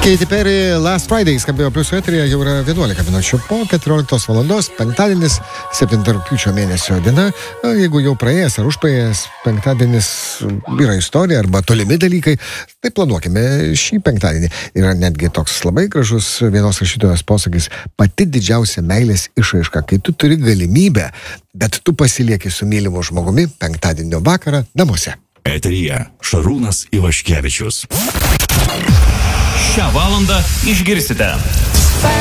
Katy Perry Last Friday skambėjo Pliuso eteryje, jau yra 11 minučių po 14 valandos, penktadienis, 7 rugpjūčio mėnesio diena. Jeigu jau praėjęs ar užpraėjęs penktadienis yra istorija arba tolimi dalykai, tai planuokime šį penktadienį. Yra netgi toks labai gražus vienos rašytojos posakis: pati didžiausia meilės išraiška, kai tu turi galimybę, bet tu pasilieki su mylimu žmogumi penktadienio vakarą namuose. Eteryje Šarūnas Ivaškevičius. Šią valandą išgirsite.